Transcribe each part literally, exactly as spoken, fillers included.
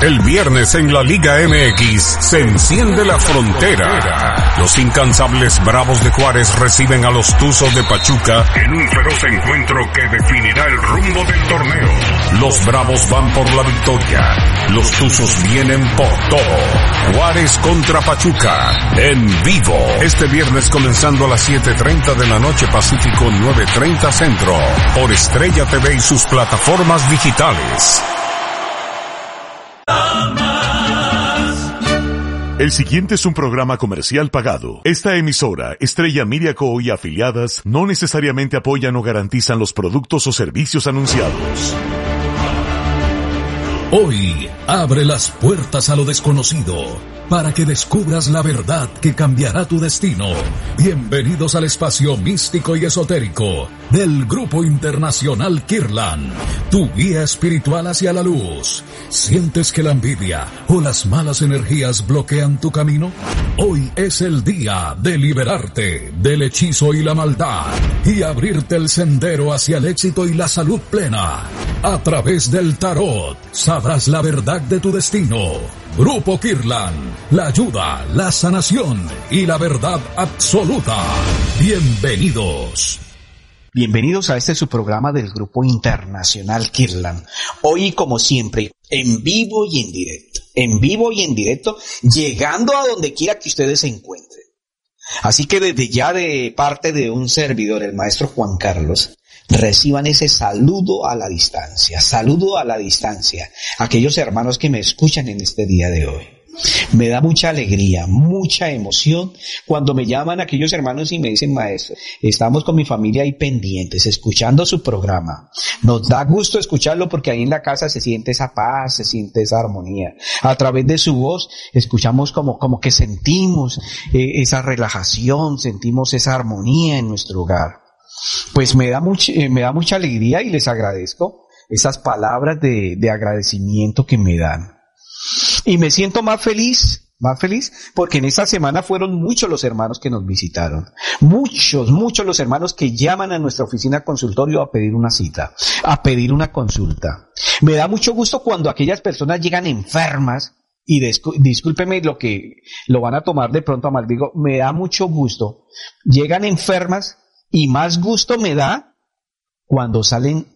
El viernes en la Liga M X se enciende la frontera. Los incansables Bravos de Juárez reciben a los Tuzos de Pachuca en un feroz encuentro que definirá el rumbo del torneo. Los Bravos van por la victoria. Los Tuzos vienen por todo. Juárez contra Pachuca en vivo. Este viernes comenzando a las siete treinta de la noche Pacífico, nueve treinta Centro. Por Estrella T V y sus plataformas digitales. El siguiente es un programa comercial pagado. Esta emisora, Estrella Media Co. y afiliadas, no necesariamente apoyan o garantizan los productos o servicios anunciados. Hoy, abre las puertas a lo desconocido, para que descubras la verdad que cambiará tu destino. Bienvenidos al espacio místico y esotérico del Grupo Internacional Kirlan, tu guía espiritual hacia la luz. ¿Sientes que la envidia o las malas energías bloquean tu camino? Hoy es el día de liberarte del hechizo y la maldad y abrirte el sendero hacia el éxito y la salud plena. A través del tarot sabrás la verdad de tu destino. Grupo Kirlan, la ayuda, la sanación y la verdad absoluta. Bienvenidos. Bienvenidos a este su programa del Grupo Internacional Kirlan. Hoy, como siempre, en vivo y en directo. En vivo y en directo, llegando a donde quiera que ustedes se encuentren. Así que desde ya de parte de un servidor, el maestro Juan Carlos, reciban ese saludo a la distancia, saludo a la distancia, aquellos hermanos que me escuchan en este día de hoy. Me da mucha alegría, mucha emoción cuando me llaman aquellos hermanos y me dicen: maestro, estamos con mi familia ahí pendientes, escuchando su programa. Nos da gusto escucharlo porque ahí en la casa se siente esa paz, se siente esa armonía. A través de su voz escuchamos como, como que sentimos eh, esa relajación, sentimos esa armonía en nuestro hogar. Pues me da mucha, eh, me da mucha alegría y les agradezco esas palabras de, de agradecimiento que me dan. Y me siento más feliz, más feliz, porque en esta semana fueron muchos los hermanos que nos visitaron. Muchos, muchos los hermanos que llaman a nuestra oficina consultorio a pedir una cita, a pedir una consulta. Me da mucho gusto cuando aquellas personas llegan enfermas, y discú- discúlpeme lo que lo van a tomar de pronto a mal, digo, me da mucho gusto. Llegan enfermas y más gusto me da cuando salen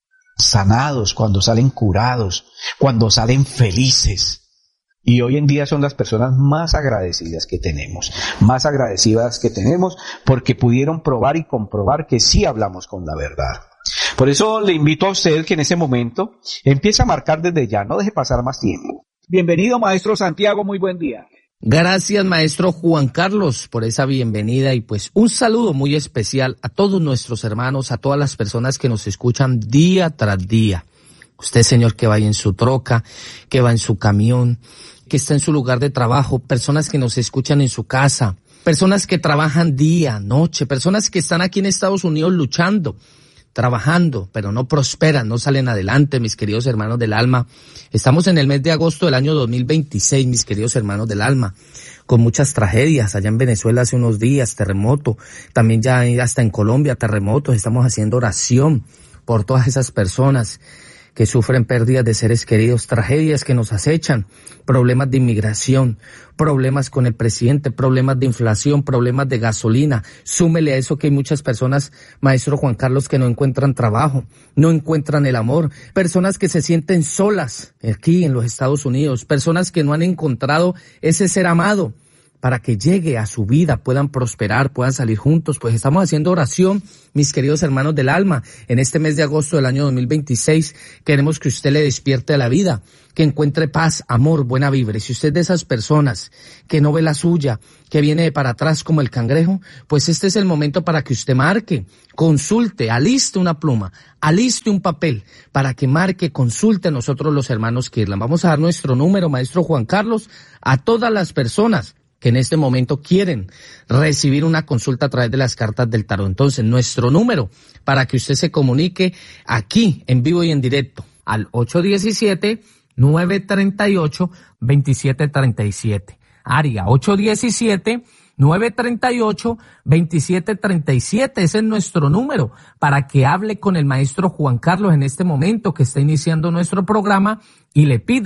sanados, cuando salen curados, cuando salen felices. Y hoy en día son las personas más agradecidas que tenemos, más agradecidas que tenemos porque pudieron probar y comprobar que sí hablamos con la verdad. Por eso le invito a usted que en ese momento empiece a marcar desde ya, no deje pasar más tiempo. Bienvenido, maestro Santiago, muy buen día. Gracias, maestro Juan Carlos, por esa bienvenida y pues un saludo muy especial a todos nuestros hermanos, a todas las personas que nos escuchan día tras día. Usted, señor, que va en su troca, que va en su camión, que está en su lugar de trabajo, personas que nos escuchan en su casa, personas que trabajan día, noche, personas que están aquí en Estados Unidos luchando, trabajando, pero no prosperan, no salen adelante, mis queridos hermanos del alma. Estamos en el mes de agosto del año dos mil veintiséis, mis queridos hermanos del alma, con muchas tragedias. Allá en Venezuela hace unos días, terremoto, también ya hasta en Colombia, terremotos. Estamos haciendo oración por todas esas personas que sufren pérdidas de seres queridos, tragedias que nos acechan, problemas de inmigración, problemas con el presidente, problemas de inflación, problemas de gasolina. Súmele a eso que hay muchas personas, maestro Juan Carlos, que no encuentran trabajo, no encuentran el amor, personas que se sienten solas aquí en los Estados Unidos, personas que no han encontrado ese ser amado para que llegue a su vida, puedan prosperar, puedan salir juntos. Pues estamos haciendo oración, mis queridos hermanos del alma. En este mes de agosto del año dos mil veintiséis, queremos que usted le despierte a la vida, que encuentre paz, amor, buena vibra. Y si usted es de esas personas que no ve la suya, que viene de para atrás como el cangrejo, pues este es el momento para que usted marque, consulte, aliste una pluma, aliste un papel, para que marque, consulte a nosotros los hermanos Kirlan. Vamos a dar nuestro número, maestro Juan Carlos, a todas las personas que en este momento quieren recibir una consulta a través de las cartas del tarot. Entonces, nuestro número para que usted se comunique aquí, en vivo y en directo, al ocho uno siete, nueve tres ocho, dos siete tres siete. Área ocho uno siete, nueve tres ocho, dos siete tres siete. Ese es nuestro número para que hable con el maestro Juan Carlos en este momento que está iniciando nuestro programa y le pida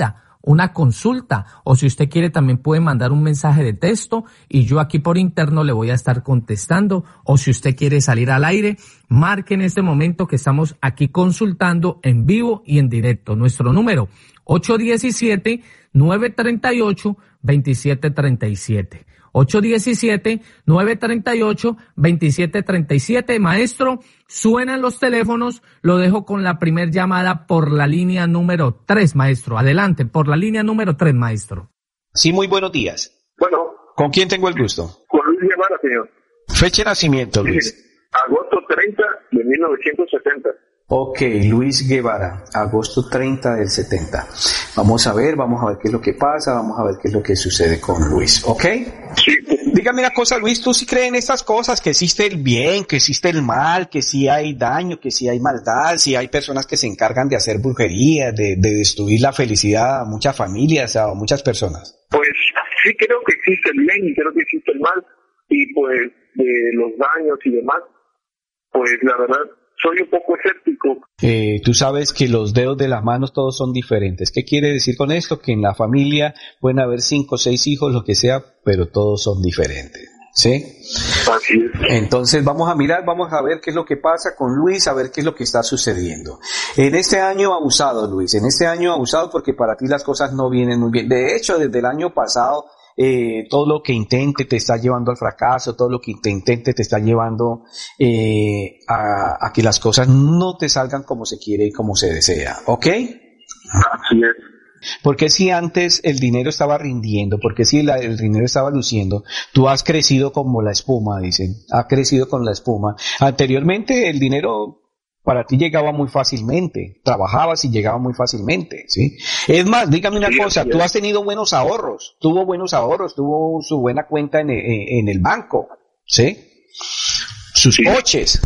una consulta, o si usted quiere también puede mandar un mensaje de texto y yo aquí por interno le voy a estar contestando, o si usted quiere salir al aire, marque en este momento que estamos aquí consultando en vivo y en directo. Nuestro número ocho uno siete, nueve tres ocho, dos siete tres siete. ocho uno siete, nueve tres ocho, dos siete tres siete. Maestro, suenan los teléfonos, lo dejo con la primer llamada por la línea número tres, maestro. Adelante, por la línea número tres, maestro. Sí, muy buenos días. Bueno. ¿Con quién tengo el gusto? Con Luis Guevara, señor. Fecha de nacimiento, Luis. Sí, agosto treinta de mil novecientos setenta. Ok, Luis Guevara, agosto treinta del setenta. Vamos a ver, vamos a ver qué es lo que pasa, vamos a ver qué es lo que sucede con Luis, ¿ok? Sí. Dígame una cosa, Luis, ¿tú sí crees en estas cosas? Que existe el bien, que existe el mal, que sí hay daño, que sí hay maldad, sí hay personas que se encargan de hacer brujería, de, de destruir la felicidad a muchas familias, a muchas personas. Pues sí creo que existe el bien y creo que existe el mal, y pues de los daños y demás, pues la verdad soy un poco escéptico. Eh, tú sabes que los dedos de las manos todos son diferentes. ¿Qué quiere decir con esto? Que en la familia pueden haber cinco o seis hijos, lo que sea, pero todos son diferentes, ¿sí? Así es. Entonces vamos a mirar, vamos a ver qué es lo que pasa con Luis, a ver qué es lo que está sucediendo. En este año abusado, Luis, en este año abusado porque para ti las cosas no vienen muy bien. De hecho, desde el año pasado, Eh, todo lo que intente te está llevando al fracaso, todo lo que te intente te está llevando eh, a, a que las cosas no te salgan como se quiere y como se desea, ¿ok? Así es. Porque si antes el dinero estaba rindiendo, porque si la, el dinero estaba luciendo, tú has crecido como la espuma, dicen, has crecido con la espuma. Anteriormente el dinero para ti llegaba muy fácilmente, trabajabas y llegaba muy fácilmente, ¿sí? Es más, dígame una sí, cosa, sí, tú has tenido buenos ahorros, tuvo buenos ahorros, tuvo su buena cuenta en, en, en el banco, ¿sí? Sus sí. coches.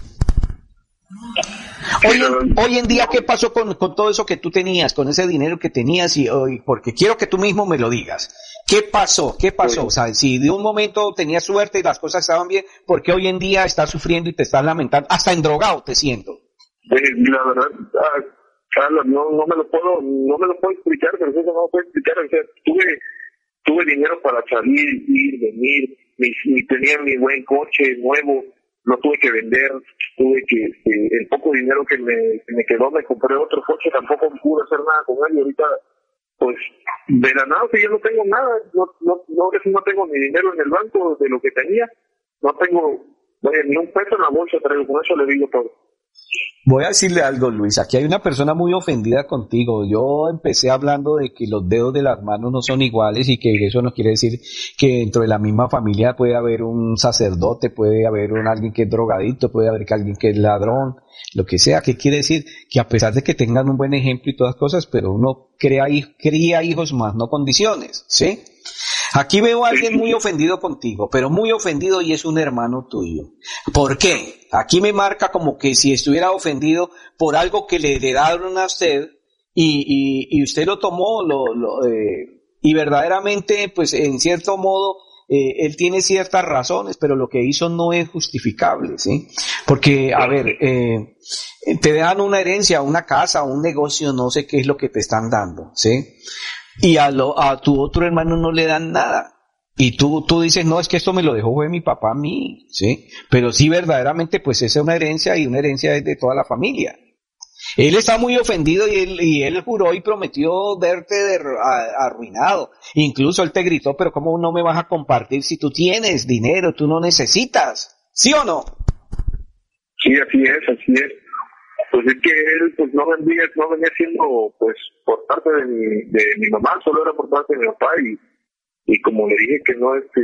Hoy en, hoy en día, ¿qué pasó con, con todo eso que tú tenías, con ese dinero que tenías? Y hoy, porque quiero que tú mismo me lo digas. ¿Qué pasó? ¿Qué pasó? O sea, si de un momento tenías suerte y las cosas estaban bien, ¿por qué hoy en día estás sufriendo y te estás lamentando? Hasta endrogado te siento. Eh, la verdad, ah, Carlos, no, no me lo puedo, no me lo puedo explicar, pero eso no lo puedo explicar. O sea, tuve, tuve dinero para salir, ir, venir, ni, ni tenía mi buen coche nuevo, lo tuve que vender, tuve que, eh, el poco dinero que me, que me quedó, me compré otro coche, tampoco pude hacer nada con él, y ahorita, pues, de la nada, que yo no tengo nada, no, no, no, no tengo ni dinero en el banco de lo que tenía, no tengo, vaya, ni un peso en la bolsa traigo, con eso le digo todo. Voy a decirle algo, Luis, aquí hay una persona muy ofendida contigo. Yo empecé hablando de que los dedos de las manos no son iguales y que eso no quiere decir que dentro de la misma familia puede haber un sacerdote, puede haber un alguien que es drogadito, puede haber alguien que es ladrón, lo que sea. ¿Qué quiere decir? Que a pesar de que tengan un buen ejemplo y todas cosas, pero uno crea, cría hijos más, no condiciones, ¿sí? Aquí veo a alguien muy ofendido contigo, pero muy ofendido y es un hermano tuyo. ¿Por qué? Aquí me marca como que si estuviera ofendido por algo que le heredaron a usted y, y, y usted lo tomó lo, lo, eh, y verdaderamente, pues en cierto modo, eh, él tiene ciertas razones, pero lo que hizo no es justificable, ¿sí? Porque, a ver, eh, te dan una herencia, una casa, un negocio, no sé qué es lo que te están dando, ¿sí? Y a, lo, a tu otro hermano no le dan nada. Y tú, tú dices, no, es que esto me lo dejó fue mi papá a mí, ¿sí? Pero sí, verdaderamente, pues esa es una herencia y una herencia es de toda la familia. Él está muy ofendido y él, y él juró y prometió verte de, a, arruinado. Incluso él te gritó, pero ¿cómo no me vas a compartir si tú tienes dinero, tú no necesitas? ¿Sí o no? Sí, así es, así es. Pues es que él pues no venía, no venía siendo pues por parte de mi, de mi mamá, solo era por parte de mi papá y, y como le dije que no este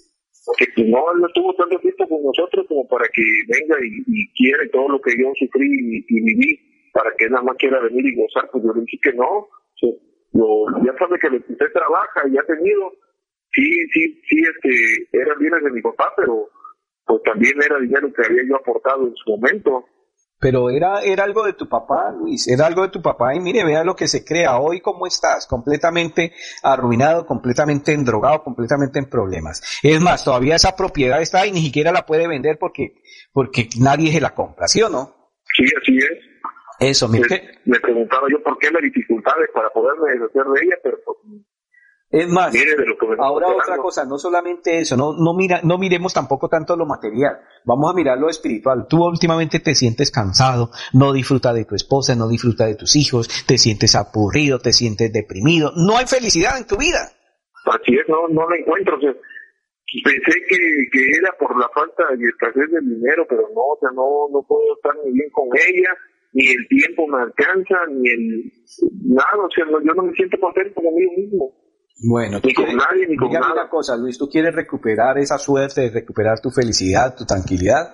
que no él no estuvo tanto tiempo con nosotros como para que venga y, y quiera todo lo que yo sufrí y, y viví para que él nada más quiera venir y gozar, pues yo le dije que no, o sea, lo, ya sabe que usted trabaja y ha tenido, sí, sí, sí este eran bienes de mi papá, pero pues también era dinero que había yo aportado en su momento. Pero era, era algo de tu papá, Luis, era algo de tu papá y mire, vea lo que se crea hoy, cómo estás, completamente arruinado, completamente endrogado, completamente en problemas. Es más, todavía esa propiedad está y ni siquiera la puede vender porque, porque nadie se la compra, ¿sí o no? Sí, así es. Eso, mire. Entonces, me preguntaba yo por qué las dificultades para poderme deshacer de ella, pero pues, es más, mire de lo que me ahora otra cosa, no solamente eso, no, no mira, no miremos tampoco tanto lo material, vamos a mirar lo espiritual. Tú últimamente te sientes cansado, no disfrutas de tu esposa, no disfrutas de tus hijos, te sientes aburrido, te sientes deprimido, no hay felicidad en tu vida. Así es, no, no la encuentro, o sea, pensé que, que era por la falta y escasez del dinero, pero no, o sea, no, no puedo estar ni bien con ella, ni el tiempo me alcanza, ni el, nada, o sea, no, yo no me siento contento conmigo mismo. Bueno, ni con nadie, ni con dígame nada. una cosa, Luis, ¿tú quieres recuperar esa suerte, recuperar tu felicidad, tu tranquilidad?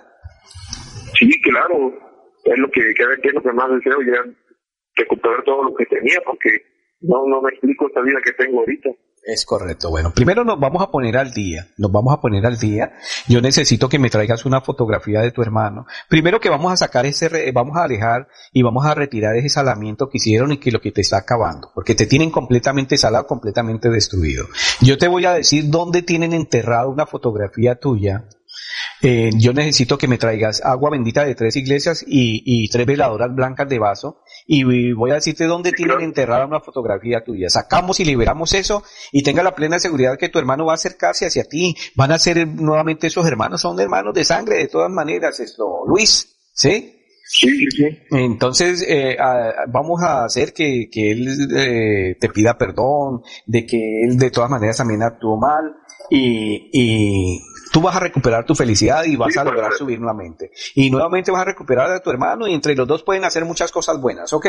Sí, claro, es lo que, que es lo que más deseo, ya recuperar todo lo que tenía, porque no, no me explico esta vida que tengo ahorita. Es correcto. Bueno, primero nos vamos a poner al día, nos vamos a poner al día. Yo necesito que me traigas una fotografía de tu hermano. Primero que vamos a sacar ese, re, vamos a alejar y vamos a retirar ese salamiento que hicieron y que lo que te está acabando, porque te tienen completamente salado, completamente destruido. Yo te voy a decir dónde tienen enterrado una fotografía tuya. Eh, yo necesito que me traigas agua bendita de tres iglesias y, y tres veladoras blancas de vaso y voy a decirte dónde tienen enterrada una fotografía tuya. Sacamos y liberamos eso y tenga la plena seguridad que tu hermano va a acercarse hacia ti, van a ser nuevamente esos hermanos, son hermanos de sangre de todas maneras, esto, Luis, ¿sí? Sí, sí, sí. Entonces, eh, a, vamos a hacer que, que él eh, te pida perdón, de que él de todas maneras también actuó mal y, y tú vas a recuperar tu felicidad y vas sí, a lograr pues, subir nuevamente. Y nuevamente vas a recuperar a tu hermano y entre los dos pueden hacer muchas cosas buenas, ¿ok?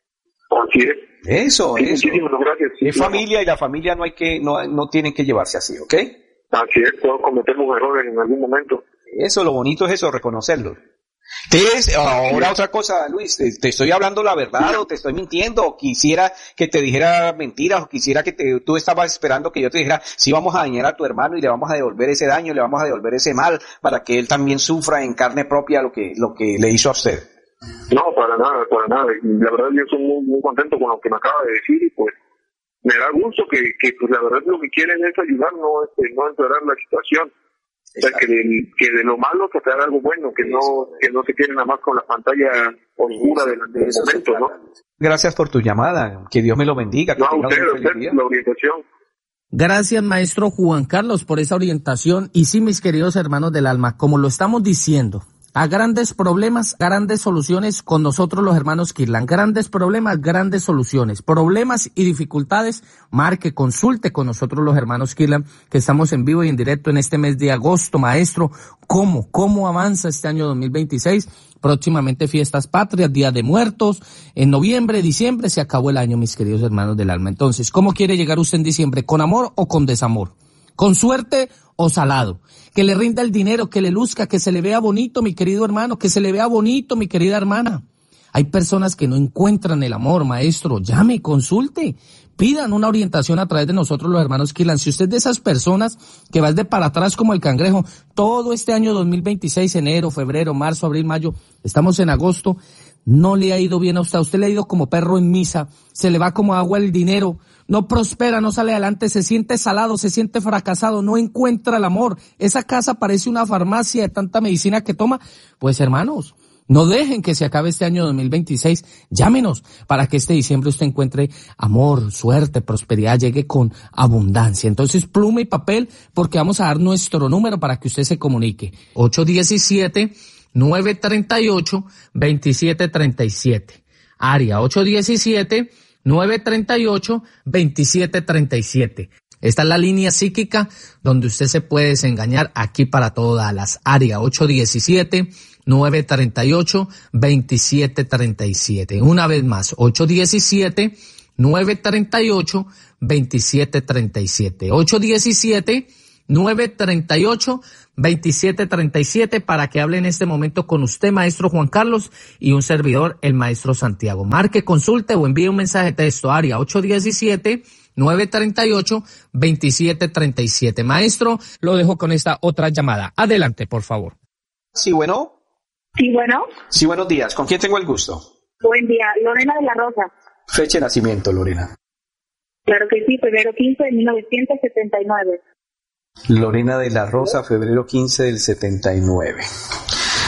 Así es. Eso, sí, eso. Muchísimas gracias. Sí, es claro. Familia y la familia no hay que, no, no tienen que llevarse así, ¿ok? Así es, todos cometemos errores en algún momento. Eso, lo bonito es eso, reconocerlo. ¿Tienes ahora otra cosa, Luis? ¿Te, te estoy hablando la verdad o te estoy mintiendo? ¿O quisiera que te dijera mentiras? ¿O quisiera que te, tú estabas esperando que yo te dijera si vamos a dañar a tu hermano y le vamos a devolver ese daño, le vamos a devolver ese mal para que él también sufra en carne propia lo que, lo que le hizo a usted? No, para nada, para nada. La verdad yo soy muy, muy contento con lo que me acaba de decir y pues me da gusto que, que pues la verdad lo que quieren es ayudar, no, este, no empeorar la situación. O sea, que de, que de lo malo sacar algo bueno, que no que no se queden nada más con la pantalla oscura del, del momento, ¿no? Gracias por tu llamada, que Dios me lo bendiga. Que no, a usted, a usted, la orientación. Gracias, maestro Juan Carlos, por esa orientación. Y sí, mis queridos hermanos del alma, como lo estamos diciendo, a grandes problemas, grandes soluciones con nosotros los hermanos Kirlan. Grandes problemas, grandes soluciones. Problemas y dificultades, marque, consulte con nosotros los hermanos Kirlan, que estamos en vivo y en directo en este mes de agosto. Maestro, ¿cómo? ¿Cómo avanza este año dos mil veintiséis? Próximamente fiestas patrias, Día de Muertos. En noviembre, diciembre se acabó el año, mis queridos hermanos del alma. Entonces, ¿cómo quiere llegar usted en diciembre? ¿Con amor o con desamor? ¿Con suerte o salado? Que le rinda el dinero, que le luzca, que se le vea bonito, mi querido hermano, que se le vea bonito, mi querida hermana. Hay personas que no encuentran el amor, maestro. Llame, consulte, pidan una orientación a través de nosotros los hermanos Kirlan. Si usted es de esas personas que va de para atrás como el cangrejo, todo este año dos mil veintiséis, enero, febrero, marzo, abril, mayo, estamos en agosto, no le ha ido bien a usted, a usted le ha ido como perro en misa, se le va como agua el dinero, no prospera, no sale adelante, se siente salado, se siente fracasado, no encuentra el amor, esa casa parece una farmacia de tanta medicina que toma. Pues hermanos, no dejen que se acabe este año dos mil veintiséis, llámenos para que este diciembre usted encuentre amor, suerte, prosperidad, llegue con abundancia. Entonces, pluma y papel, porque vamos a dar nuestro número para que usted se comunique. ocho uno siete, nueve tres ocho, dos siete tres siete. Área ocho uno siete, nueve tres ocho, dos siete tres siete. Esta es la línea psíquica donde usted se puede desengañar aquí para todas las áreas. ocho uno siete, nueve tres ocho, dos siete tres siete. Una vez más, ocho uno siete, nueve tres ocho, dos siete tres siete. ocho uno siete, nueve tres ocho, dos siete tres siete para que hable en este momento con usted, maestro Juan Carlos, y un servidor, el maestro Santiago. Marque, consulte o envíe un mensaje de texto, área ocho uno siete, nueve tres ocho, dos siete tres siete. Maestro, lo dejo con esta otra llamada. Adelante, por favor. Sí, bueno. Sí, bueno. Sí, buenos días. ¿Con quién tengo el gusto? Buen día. Lorena de la Rosa. Fecha de nacimiento, Lorena. Claro que sí, febrero quince de mil novecientos setenta y nueve. Lorena de la Rosa, febrero quince del setenta y nueve.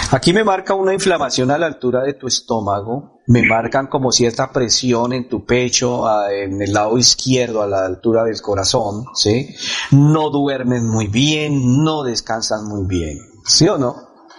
Aquí me marca una inflamación a la altura de tu estómago, me marcan como cierta presión en tu pecho, en el lado izquierdo a la altura del corazón, ¿sí? No duermes muy bien, no descansas muy bien, ¿sí o no?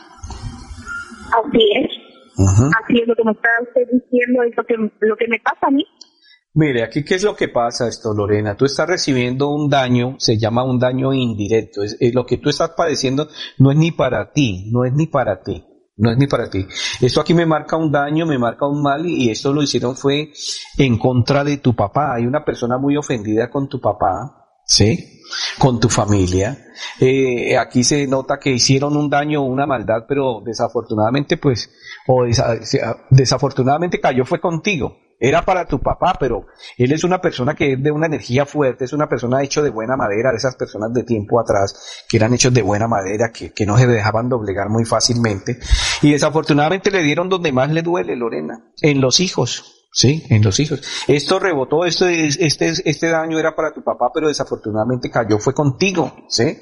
Así es. Uh-huh. Así es lo que me está usted diciendo, es lo que, lo que me pasa a mí. Mire, aquí qué es lo que pasa esto, Lorena. Tú estás recibiendo un daño, se llama un daño indirecto. Es, es, lo que tú estás padeciendo no es ni para ti, no es ni para ti, no es ni para ti. Esto aquí me marca un daño, me marca un mal y esto lo hicieron fue en contra de tu papá. Hay una persona muy ofendida con tu papá, ¿sí? Con tu familia. Eh, aquí se nota que hicieron un daño, una maldad, pero desafortunadamente pues, o desa, desafortunadamente cayó fue contigo. Era para tu papá, pero él es una persona que es de una energía fuerte, es una persona hecho de buena madera, de esas personas de tiempo atrás, que eran hechos de buena madera, que, que no se dejaban doblegar muy fácilmente. Y desafortunadamente le dieron donde más le duele, Lorena, en los hijos, sí, en los hijos. Esto rebotó, esto, este, este daño era para tu papá, pero desafortunadamente cayó fue contigo, ¿sí?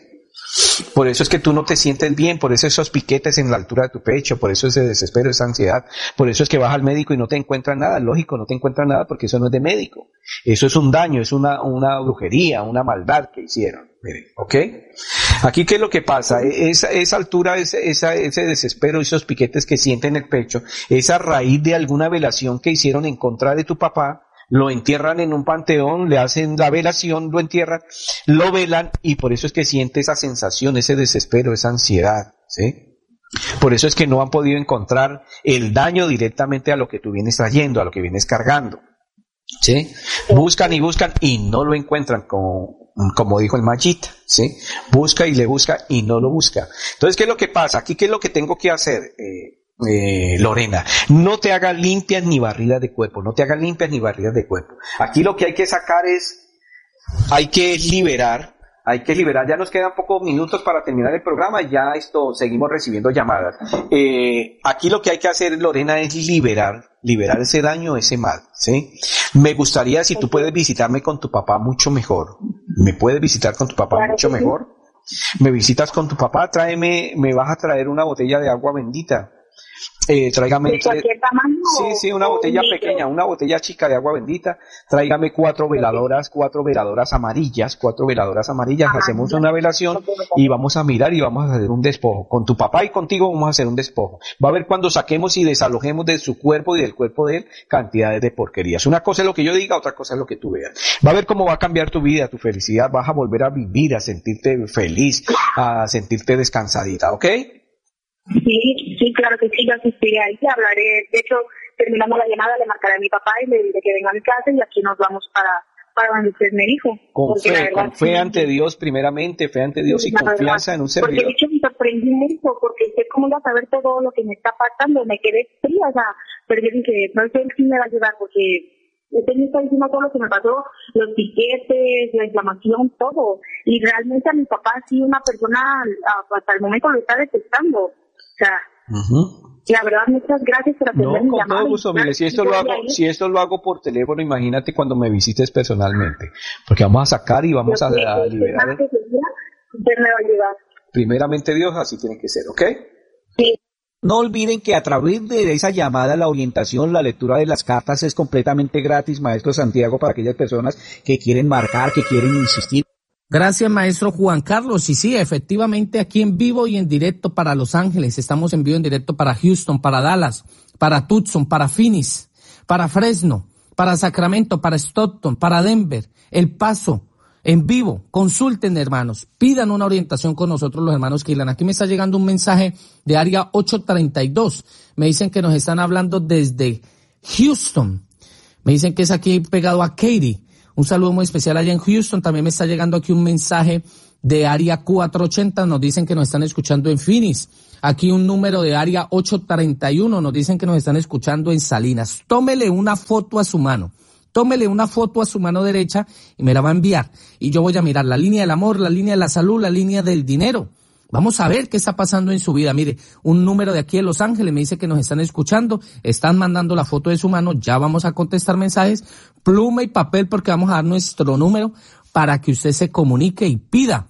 Por eso es que tú no te sientes bien, por eso esos piquetes en la altura de tu pecho, por eso ese desespero, esa ansiedad, por eso es que vas al médico y no te encuentran nada, lógico, no te encuentran nada porque eso no es de médico, eso es un daño, es una, una brujería, una maldad que hicieron, miren, ¿ok? Aquí ¿qué es lo que pasa? Esa, esa altura, ese, esa, ese desespero, esos piquetes que sienten en el pecho, esa raíz de alguna velación que hicieron en contra de tu papá, lo entierran en un panteón, le hacen la velación, lo entierran, lo velan y por eso es que siente esa sensación, ese desespero, esa ansiedad, ¿sí? Por eso es que no han podido encontrar el daño directamente a lo que tú vienes trayendo, a lo que vienes cargando, ¿sí? Buscan y buscan y no lo encuentran como, como dijo el Machita, ¿sí? Busca y le busca y no lo busca. Entonces, ¿qué es lo que pasa? Aquí, ¿qué es lo que tengo que hacer? Eh, Eh, Lorena, no te hagas limpias ni barridas de cuerpo, no te hagas limpias ni barridas de cuerpo. Aquí lo que hay que sacar es, hay que liberar, hay que liberar, ya nos quedan pocos minutos para terminar el programa, ya esto, seguimos recibiendo llamadas. Eh, aquí lo que hay que hacer, Lorena, es liberar, liberar ese daño, ese mal, ¿sí? Me gustaría, si tú puedes visitarme con tu papá, mucho mejor. ¿Me puedes visitar con tu papá mucho mejor? Me visitas con tu papá, tráeme, me vas a traer una botella de agua bendita. Eh, tráigame, ¿de cualquier tamaño? Sí, sí, una botella pequeña, una botella chica de agua bendita. Tráigame cuatro veladoras, cuatro veladoras amarillas, cuatro veladoras amarillas. Ajá, hacemos una velación y vamos a mirar y vamos a hacer un despojo. Con tu papá y contigo vamos a hacer un despojo. Va a ver cuando saquemos y desalojemos de su cuerpo y del cuerpo de él cantidades de porquerías. Una cosa es lo que yo diga, otra cosa es lo que tú veas. Va a ver cómo va a cambiar tu vida, tu felicidad. Vas a volver a vivir, a sentirte feliz, a sentirte descansadita, ¿ok? Sí, sí, claro que sí, yo asistiré ahí, hablaré, de hecho, terminando la llamada, le marcaré a mi papá y le diré que venga a mi casa y aquí nos vamos para, para donde usted me dijo. Con fe, verdad, con fe sí, ante Dios primeramente, fe ante Dios sí, y confianza verdad, en un servidor. Porque de hecho me sorprendí mucho, porque sé cómo iba a saber todo lo que me está pasando, me quedé fría, o sea, pero yo dije, no sé si me va a ayudar porque usted me está diciendo todo lo que me pasó, los piquetes, la inflamación, todo, y realmente a mi papá sí una persona hasta el momento lo está detectando. O sea, uh-huh. La verdad, muchas gracias por atender mi llamada. No, con todo gusto, mire, si esto lo hago, si esto lo hago por teléfono, imagínate cuando me visites personalmente, porque vamos a sacar y vamos a, a liberar. Usted me va a ayudar. Primeramente Dios, así tiene que ser, ¿ok? Sí. No olviden que a través de esa llamada, la orientación, la lectura de las cartas es completamente gratis, Maestro Santiago, para aquellas personas que quieren marcar, que quieren insistir. Gracias, maestro Juan Carlos. Y sí, efectivamente, aquí en vivo y en directo para Los Ángeles, estamos en vivo y en directo para Houston, para Dallas, para Tucson, para Phoenix, para Fresno, para Sacramento, para Stockton, para Denver, El Paso, en vivo. Consulten, hermanos, pidan una orientación con nosotros los hermanos Kirlan. Aquí me está llegando un mensaje de área ocho treinta y dos. Me dicen que nos están hablando desde Houston. Me dicen que es aquí pegado a Katy. Un saludo muy especial allá en Houston. También me está llegando aquí un mensaje de área cuatrocientos ochenta. Nos dicen que nos están escuchando en Phoenix. Aquí un número de área ocho treinta y uno. Nos dicen que nos están escuchando en Salinas. Tómele una foto a su mano. Tómele una foto a su mano derecha y me la va a enviar. Y yo voy a mirar la línea del amor, la línea de la salud, la línea del dinero. Vamos a ver qué está pasando en su vida. Mire, un número de aquí de Los Ángeles me dice que nos están escuchando, están mandando la foto de su mano, ya vamos a contestar mensajes, pluma y papel porque vamos a dar nuestro número para que usted se comunique y pida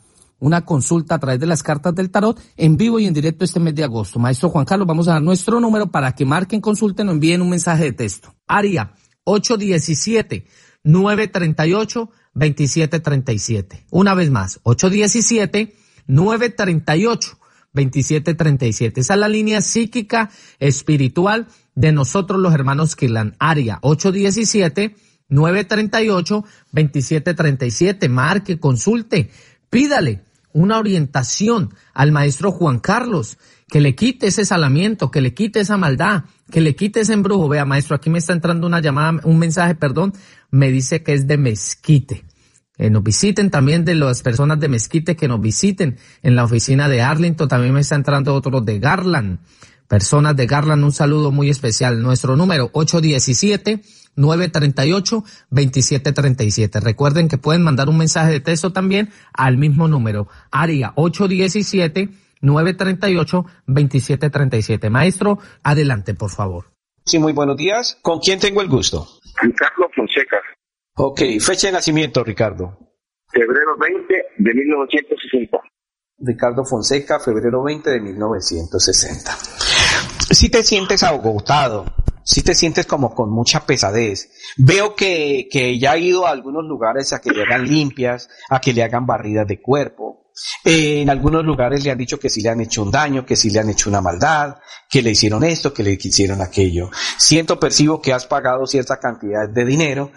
una consulta a través de las cartas del tarot en vivo y en directo este mes de agosto. Maestro Juan Carlos, vamos a dar nuestro número para que marquen, consulten o envíen un mensaje de texto. Área ocho diecisiete, nueve treinta y ocho, veintisiete treinta y siete. Una vez más, ocho diecisiete, nueve treinta y ocho, veintisiete treinta y siete. Esa es la línea psíquica espiritual de nosotros los hermanos Kirlan. Área ocho diecisiete, nueve treinta y ocho, veintisiete treinta y siete. Marque, consulte, pídale una orientación al maestro Juan Carlos, que le quite ese salamiento, que le quite esa maldad, que le quite ese embrujo. Vea, maestro, aquí me está entrando una llamada, un mensaje, perdón, me dice que es de Mezquite. Que nos visiten también de las personas de Mezquite, que nos visiten en la oficina de Arlington. También me está entrando otro de Garland. Personas de Garland, un saludo muy especial. Nuestro número ocho diecisiete, nueve treinta y ocho, veintisiete treinta y siete. Recuerden que pueden mandar un mensaje de texto también al mismo número. Área ocho diecisiete, nueve treinta y ocho, veintisiete treinta y siete. Maestro, adelante, por favor. Sí, muy buenos días. ¿Con quién tengo el gusto? Ricardo Fonseca. Ok, fecha de nacimiento, Ricardo. Febrero veinte de mil novecientos sesenta. Ricardo Fonseca, febrero veinte de mil novecientos sesenta. Si te sientes agotado, si te sientes como con mucha pesadez, veo que, que ya ha ido a algunos lugares a que le hagan limpias, a que le hagan barridas de cuerpo. Eh, en algunos lugares le han dicho que si le han hecho un daño, que si le han hecho una maldad, que le hicieron esto, que le hicieron aquello. Siento, percibo que has pagado cierta cantidad de dinero,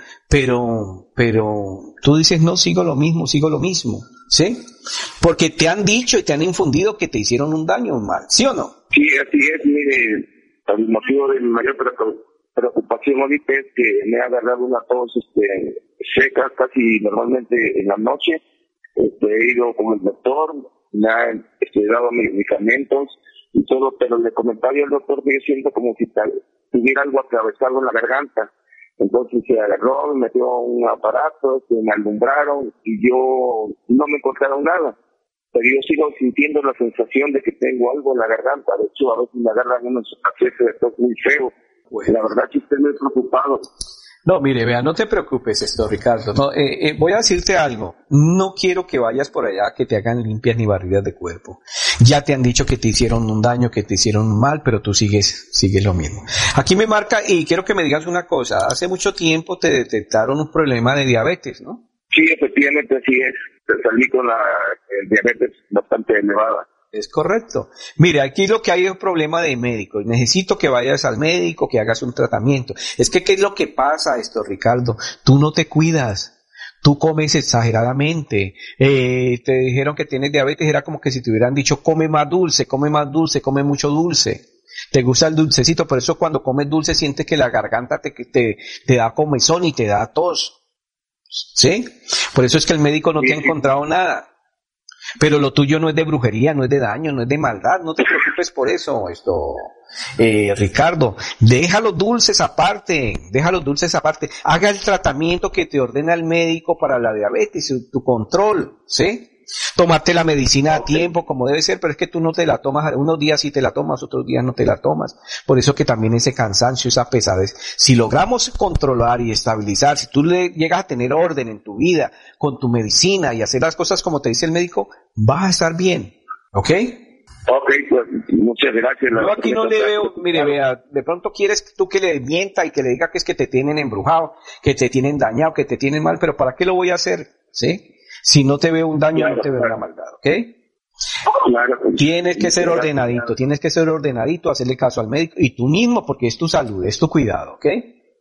pero, pero tú dices, no, sigo lo mismo, sigo lo mismo, ¿sí? Porque te han dicho y te han infundido que te hicieron un daño o un mal, ¿sí o no? Sí, así es, mire, el motivo de mi mayor preocupación ahorita es que me ha agarrado una tos este, seca casi normalmente en la noche. Este, he ido con el doctor, me ha este, dado medicamentos y todo, pero le comentaba al doctor que yo siento como si tal, tuviera algo atravesado en la garganta. Entonces se agarró, me metió un aparato, se me alumbraron y yo no me encontraron nada. Pero yo sigo sintiendo la sensación de que tengo algo en la garganta. De hecho, a veces me agarran unos accesos de tos muy feos. Pues la verdad que estoy muy preocupado. No, mire, vea, no te preocupes esto, Ricardo. No, eh, eh, voy a decirte algo. No quiero que vayas por allá, que te hagan limpias ni barridas de cuerpo. Ya te han dicho que te hicieron un daño, que te hicieron un mal, pero tú sigues, sigues lo mismo. Aquí me marca, y quiero que me digas una cosa. Hace mucho tiempo te detectaron un problema de diabetes, ¿no? Sí, efectivamente así es. Salí con la el diabetes bastante elevada. Es correcto. Mire, aquí lo que hay es un problema de médico. Necesito que vayas al médico, que hagas un tratamiento. Es que, ¿qué es lo que pasa esto, Ricardo? Tú no te cuidas. Tú comes exageradamente. Eh, te dijeron que tienes diabetes, era como que si te hubieran dicho, come más dulce, come más dulce, come mucho dulce. Te gusta el dulcecito, por eso cuando comes dulce sientes que la garganta te, te, te da comezón y te da tos. ¿Sí? Por eso es que el médico no te ha encontrado nada. Pero lo tuyo no es de brujería, no es de daño, no es de maldad, no te preocupes por eso, esto, eh, Ricardo, deja los dulces aparte, deja los dulces aparte, haga el tratamiento que te ordena el médico para la diabetes, tu control, ¿sí? Tómate la medicina a tiempo como debe ser, pero es que tú no te la tomas, unos días sí te la tomas, otros días no te la tomas, por eso que también ese cansancio, esa pesadez, si logramos controlar y estabilizar, si tú le llegas a tener orden en tu vida, con tu medicina y hacer las cosas como te dice el médico, vas a estar bien, ¿ok? Ok, pues muchas gracias. Yo aquí no le veo, mire, vea, de pronto quieres tú que le mienta y que le diga que es que te tienen embrujado, que te tienen dañado, que te tienen mal, pero ¿para qué lo voy a hacer? ¿Sí? Si no te veo un daño, claro, no te veo claro. una maldad, ¿ok? Claro. Tienes que ser ordenadito, claro. tienes que ser ordenadito, hacerle caso al médico y tú mismo, porque es tu salud, es tu cuidado, ¿ok?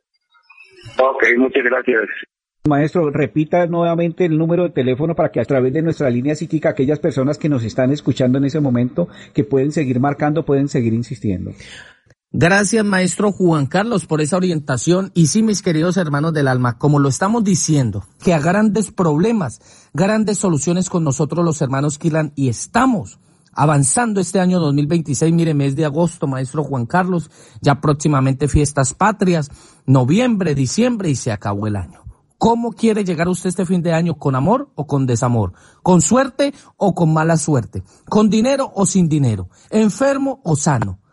Ok, muchas gracias. Maestro, repita nuevamente el número de teléfono para que a través de nuestra línea psíquica aquellas personas que nos están escuchando en ese momento, que pueden seguir marcando, pueden seguir insistiendo. Gracias, maestro Juan Carlos, por esa orientación. Y sí, mis queridos hermanos del alma, como lo estamos diciendo, que a grandes problemas, grandes soluciones con nosotros los hermanos Kirlan, y estamos avanzando este año dos mil veintiséis, mire, mes de agosto, maestro Juan Carlos, ya próximamente fiestas patrias, noviembre, diciembre, y se acabó el año. ¿Cómo quiere llegar usted este fin de año? ¿Con amor o con desamor? ¿Con suerte o con mala suerte? ¿Con dinero o sin dinero? ¿Enfermo o sano?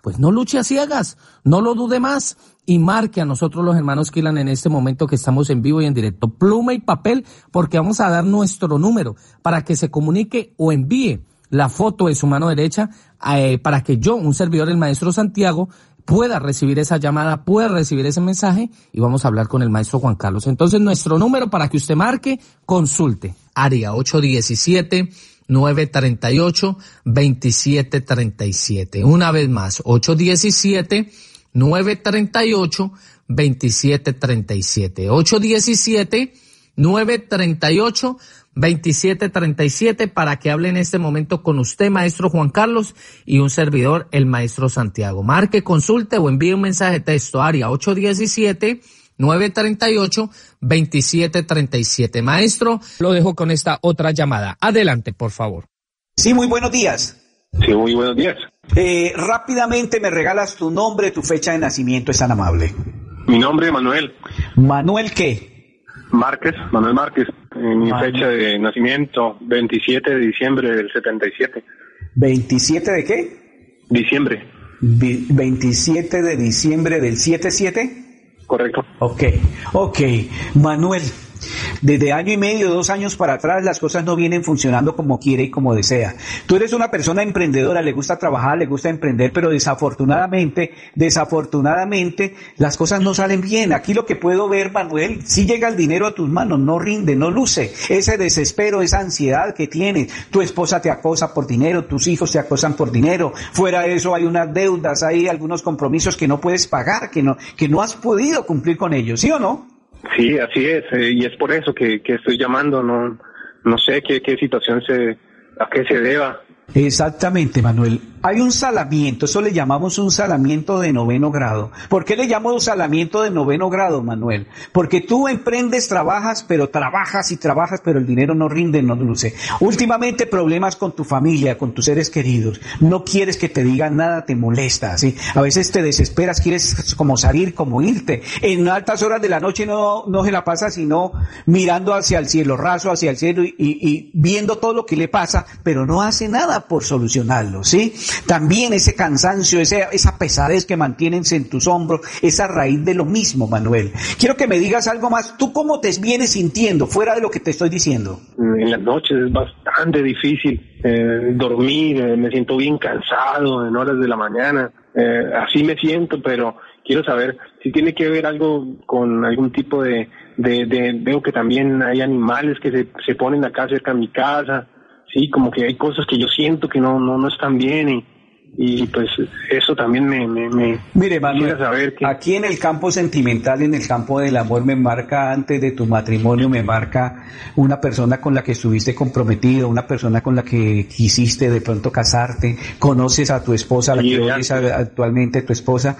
pues no luche a ciegas, no lo dude más y marque a nosotros los hermanos Kirlan en este momento que estamos en vivo y en directo. Pluma y papel, porque vamos a dar nuestro número para que se comunique o envíe la foto de su mano derecha eh, para que yo, un servidor del maestro Santiago, pueda recibir esa llamada, pueda recibir ese mensaje y vamos a hablar con el maestro Juan Carlos. Entonces, nuestro número para que usted marque, consulte. Área ocho diecisiete, nueve treinta y ocho, veintisiete treinta y siete. Una vez más, ocho diecisiete, nueve treinta y ocho, veintisiete treinta y siete. ocho diecisiete, nueve treinta y ocho, veintisiete treinta y siete para que hable en este momento con usted, maestro Juan Carlos, y un servidor, el maestro Santiago. Marque, consulte o envíe un mensaje de texto, área ocho diecisiete, nueve treinta y ocho, veintisiete treinta y siete. Maestro, lo dejo con esta otra llamada. Adelante, por favor. Sí, muy buenos días. Sí, muy buenos días. Eh, rápidamente me regalas tu nombre, tu fecha de nacimiento, es tan amable. Mi nombre es Manuel. ¿Manuel qué? Márquez, Manuel Márquez. Eh, mi Manuel. fecha de nacimiento, veintisiete de diciembre del setenta y siete. ¿veintisiete de qué? Diciembre. Vi- veintisiete de diciembre del setenta y siete. Correcto. Ok, ok. Manuel, desde año y medio, dos años para atrás, las cosas no vienen funcionando como quiere y como desea. Tú eres una persona emprendedora, le gusta trabajar, le gusta emprender, pero desafortunadamente, desafortunadamente, las cosas no salen bien. Aquí lo que puedo ver, Manuel, si llega el dinero a tus manos, no rinde, no luce. Ese desespero, esa ansiedad que tienes, tu esposa te acosa por dinero, tus hijos te acosan por dinero. Fuera de eso hay unas deudas, hay algunos compromisos que no puedes pagar, que no, que no has podido cumplir con ellos, ¿sí o no? Sí, así es, eh, y es por eso que, que estoy llamando, no no sé qué, qué situación se, a qué se deba. Exactamente, Manuel. Hay un salamiento, eso le llamamos un salamiento de noveno grado. ¿Por qué le llamo salamiento de noveno grado, Manuel? Porque tú emprendes, trabajas, pero trabajas y trabajas, pero el dinero no rinde, no luce. Últimamente problemas con tu familia, con tus seres queridos. No quieres que te digan nada, te molesta, ¿sí? A veces te desesperas, quieres como salir, como irte. En altas horas de la noche no, no se la pasa sino mirando hacia el cielo, raso hacia el cielo y, y, y viendo todo lo que le pasa, pero no hace nada por solucionarlo, ¿sí? También ese cansancio, ese, esa pesadez que mantienes en tus hombros, esa raíz de lo mismo, Manuel. Quiero que me digas algo más. ¿Tú cómo te vienes sintiendo, fuera de lo que te estoy diciendo? En las noches es bastante difícil eh, dormir, eh, me siento bien cansado en horas de la mañana, eh, así me siento, pero quiero saber si tiene que ver algo con algún tipo de, de, de veo que también hay animales que se, se ponen acá cerca de mi casa. Sí, como que hay cosas que yo siento que no no no están bien y, y pues eso también me... me, me Mire, Manuel, saber que... aquí en el campo sentimental, en el campo del amor, me marca antes de tu matrimonio, me marca una persona con la que estuviste comprometido, una persona con la que quisiste de pronto casarte, conoces a tu esposa, la Sí, que hoy es actualmente tu esposa,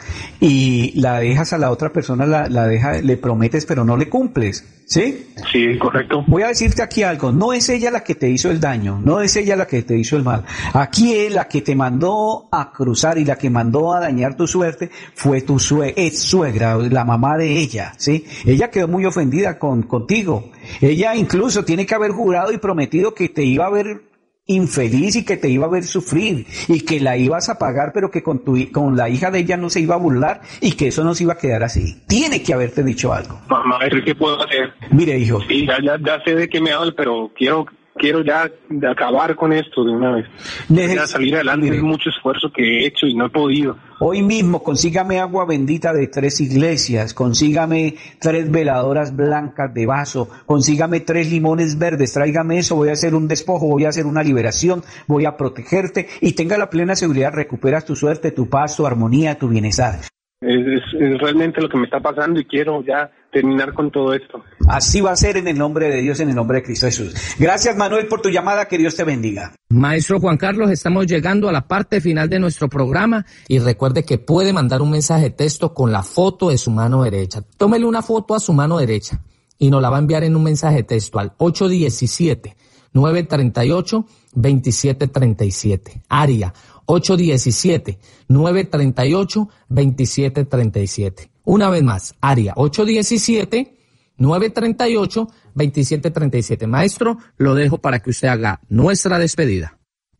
y la dejas a la otra persona, la, la deja, le prometes pero no le cumples, ¿sí? Sí, correcto. Voy a decirte aquí algo, no es ella la que te hizo el daño, no es ella la que te hizo el mal. Aquí es la que te mandó a cruzar y la que mandó a dañar tu suerte fue tu sue ex suegra, la mamá de ella, ¿sí? Ella quedó muy ofendida con contigo. Ella incluso tiene que haber jurado y prometido que te iba a ver infeliz y que te iba a ver sufrir y que la ibas a pagar, pero que con tu con la hija de ella no se iba a burlar y que eso no se iba a quedar así. Tiene que haberte dicho algo. Mamá, ¿qué puedo hacer? Mire, hijo. Sí, ya, ya, ya sé de qué me habla, pero quiero quiero ya de acabar con esto de una vez. Neces- Ya salir adelante. Mire. Es mucho esfuerzo que he hecho y no he podido. Hoy mismo consígame agua bendita de tres iglesias, consígame tres veladoras blancas de vaso, consígame tres limones verdes, tráigame eso, voy a hacer un despojo, voy a hacer una liberación, voy a protegerte y tenga la plena seguridad, recuperas tu suerte, tu paz, tu armonía, tu bienestar. Es, es, es realmente lo que me está pasando y quiero ya terminar con todo esto. Así va a ser en el nombre de Dios, en el nombre de Cristo Jesús. Gracias, Manuel, por tu llamada, que Dios te bendiga. Maestro Juan Carlos, estamos llegando a la parte final de nuestro programa y recuerde que puede mandar un mensaje de texto con la foto de su mano derecha. Tómele una foto a su mano derecha y nos la va a enviar en un mensaje de texto al ocho diecisiete, nueve treinta y ocho, veintisiete treinta y siete. Área ocho diecisiete, nueve treinta y ocho, veintisiete treinta y siete. Una vez más, área ocho diecisiete, nueve treinta y ocho, veintisiete treinta y siete. Maestro, lo dejo para que usted haga nuestra despedida.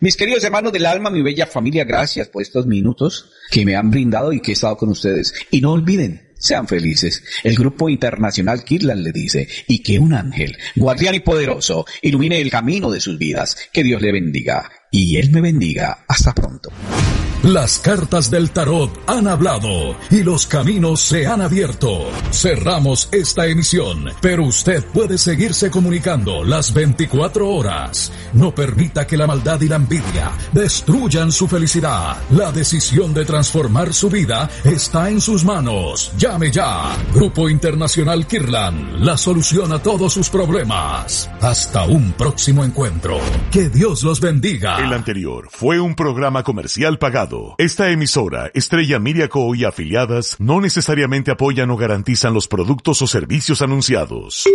Mis queridos hermanos del alma, mi bella familia, gracias por estos minutos que me han brindado y que he estado con ustedes. Y no olviden, sean felices. El Grupo Internacional Kirlan le dice, y que un ángel, guardián y poderoso, ilumine el camino de sus vidas. Que Dios le bendiga. Y Él me bendiga. Hasta pronto. Las cartas del tarot han hablado y los caminos se han abierto. Cerramos esta emisión, pero usted puede seguirse comunicando las veinticuatro horas. No permita que la maldad y la envidia destruyan su felicidad. La decisión de transformar su vida está en sus manos. Llame ya. Grupo Internacional Kirlan, la solución a todos sus problemas. Hasta un próximo encuentro. Que Dios los bendiga. El anterior fue un programa comercial pagado. Esta emisora, Estrella Miriaco y afiliadas, no necesariamente apoyan o garantizan los productos o servicios anunciados.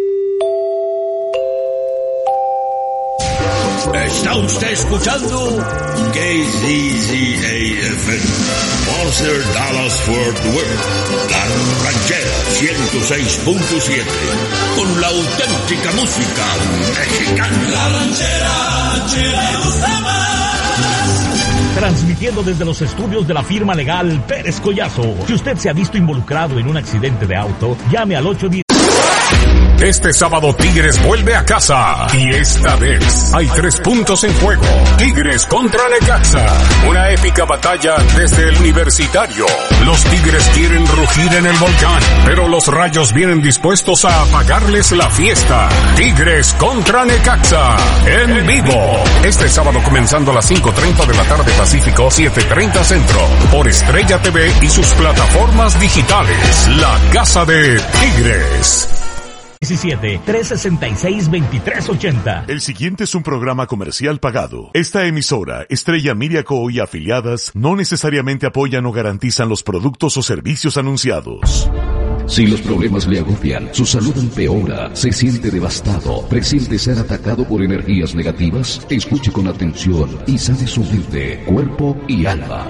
Está usted escuchando K Z Z A F M, Monster Dallas Fort Worth, La Ranchera ciento seis punto siete, con la auténtica música mexicana. La Ranchera, Chile Gustavo. Transmitiendo desde los estudios de la firma legal Pérez Collazo. Si usted se ha visto involucrado en un accidente de auto, llame al ocho diez. Este sábado Tigres vuelve a casa y esta vez hay tres puntos en juego. Tigres contra Necaxa, una épica batalla desde el Universitario. Los Tigres quieren rugir en el volcán, pero los Rayos vienen dispuestos a apagarles la fiesta. Tigres contra Necaxa, en vivo. Este sábado comenzando a las cinco treinta de la tarde Pacífico, siete treinta Centro, por Estrella T V y sus plataformas digitales. La casa de Tigres. diecisiete, trescientos sesenta y seis, veintitrés ochenta. El siguiente es un programa comercial pagado. Esta emisora, Estrella Miriaco y afiliadas, no necesariamente apoyan o garantizan los productos o servicios anunciados. Si los problemas le agobian, su salud empeora, se siente devastado, presiente ser atacado por energías negativas, escuche con atención y sane su mente, cuerpo y alma.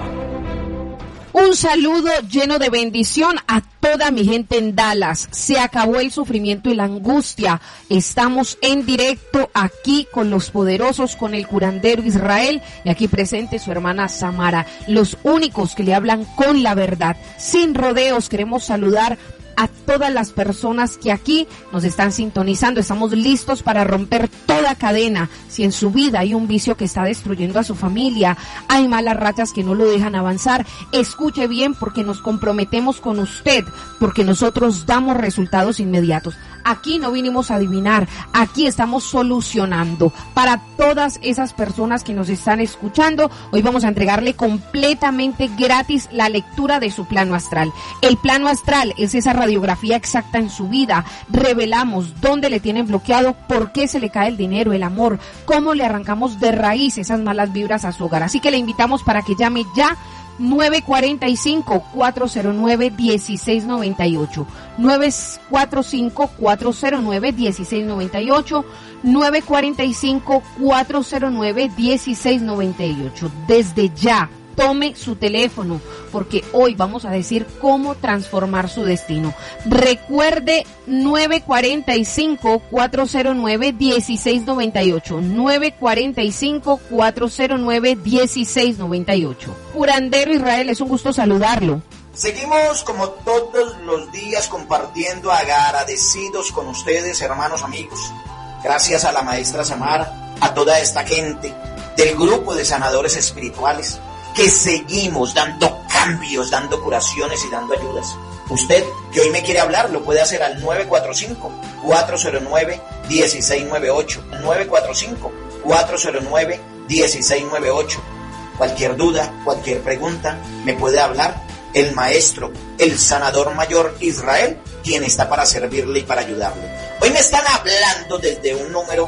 Un saludo lleno de bendición a toda mi gente en Dallas. Se acabó el sufrimiento y la angustia. Estamos en directo aquí con los poderosos, con el curandero Israel y aquí presente su hermana Samara. Los únicos que le hablan con la verdad, sin rodeos. Queremos saludar a todas las personas que aquí nos están sintonizando. Estamos listos para romper toda cadena. Si en su vida hay un vicio que está destruyendo a su familia, hay malas rachas que no lo dejan avanzar, escuche bien, porque nos comprometemos con usted, porque nosotros damos resultados inmediatos. Aquí no vinimos a adivinar, aquí estamos solucionando. Para todas esas personas que nos están escuchando, hoy vamos a entregarle completamente gratis la lectura de su plano astral. El plano astral es esa radiografía exacta en su vida. Revelamos dónde le tienen bloqueado, por qué se le cae el dinero, el amor, cómo le arrancamos de raíz esas malas vibras a su hogar. Así que le invitamos para que llame ya nueve cuatro cinco, cuatro cero nueve, uno seis nueve ocho, nueve cuatro cinco, cuatro cero nueve, uno seis nueve ocho, nueve cuatro cinco, cuatro cero nueve, uno seis nueve ocho. Desde ya, tome su teléfono, porque hoy vamos a decir cómo transformar su destino. Recuerde nueve cuatro cinco, cuatro cero nueve, uno seis nueve ocho, nueve cuatro cinco, cuatro cero nueve, uno seis nueve ocho. Curandero Israel, es un gusto saludarlo. Seguimos como todos los días compartiendo, agradecidos con ustedes, hermanos amigos. Gracias a la maestra Samara, a toda esta gente del grupo de sanadores espirituales, que seguimos dando cambios, dando curaciones y dando ayudas. Usted que hoy me quiere hablar, lo puede hacer al nueve cuatro cinco, cuatro cero nueve, uno seis nueve ocho, nueve cuatro cinco, cuatro cero nueve, uno seis nueve ocho. Cualquier duda, cualquier pregunta, me puede hablar el maestro, el sanador mayor Israel, quien está para servirle y para ayudarle. Hoy me están hablando desde un número,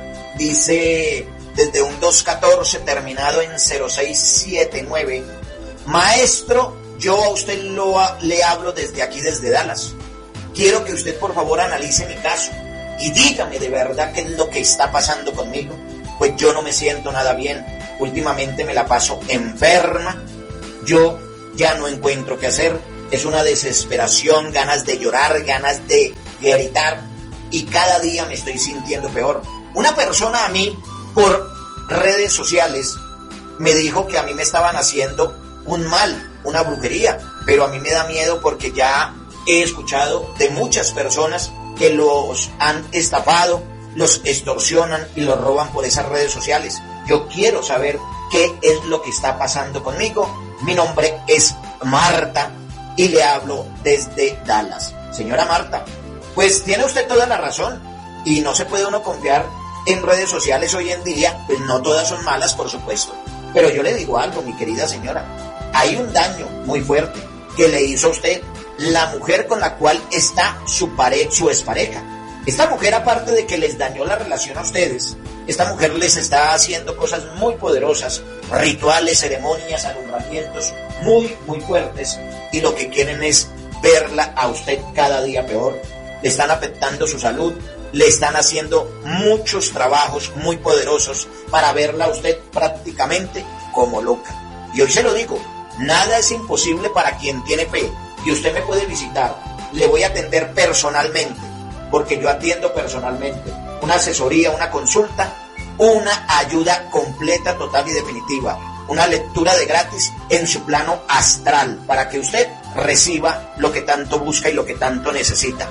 dice... desde un dos catorce terminado en cero seis siete nueve. Maestro, yo a usted lo, le hablo desde aquí, desde Dallas. Quiero que usted por favor analice mi caso y dígame de verdad qué es lo que está pasando conmigo. Pues yo no me siento nada bien. Últimamente me la paso enferma. Yo ya no encuentro qué hacer. Es una desesperación, ganas de llorar, ganas de gritar. Y cada día me estoy sintiendo peor. Una persona a mí, por redes sociales me dijo que a mí me estaban haciendo un mal, una brujería, pero a mí me da miedo porque ya he escuchado de muchas personas que los han estafado, los extorsionan y los roban por esas redes sociales. Yo quiero saber qué es lo que está pasando conmigo. Mi nombre es Marta y le hablo desde Dallas. Señora Marta, pues tiene usted toda la razón y no se puede uno confiar en redes sociales hoy en día, pues no todas son malas, por supuesto. Pero yo le digo algo, mi querida señora, hay un daño muy fuerte que le hizo a usted la mujer con la cual está su pare- su expareja. Esta mujer, aparte de que les dañó la relación a ustedes, esta mujer les está haciendo cosas muy poderosas, rituales, ceremonias, alumbramientos muy, muy fuertes, y lo que quieren es verla a usted cada día peor. Le están afectando su salud, le están haciendo muchos trabajos muy poderosos para verla a usted prácticamente como loca. Y hoy se lo digo, nada es imposible para quien tiene fe, y usted me puede visitar, le voy a atender personalmente, porque yo atiendo personalmente, una asesoría, una consulta, una ayuda completa, total y definitiva, una lectura de gratis en su plano astral, para que usted reciba lo que tanto busca y lo que tanto necesita.